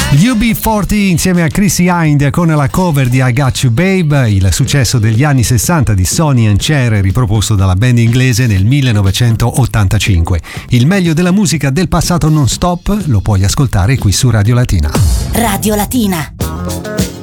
UB40 insieme a Chrissy Hynde con la cover di I Got You Babe, il successo degli anni 60 di Sonny and Cher, riproposto dalla band inglese nel 1985. Il meglio della musica del passato non stop lo puoi ascoltare qui su Radio Latina. Radio Latina.